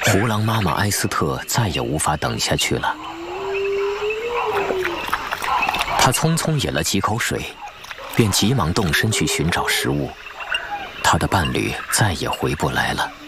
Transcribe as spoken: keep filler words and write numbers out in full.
胡狼妈妈埃斯特再也无法等下去了，她匆匆饮了几口水，便急忙动身去寻找食物。她的伴侣再也回不来了。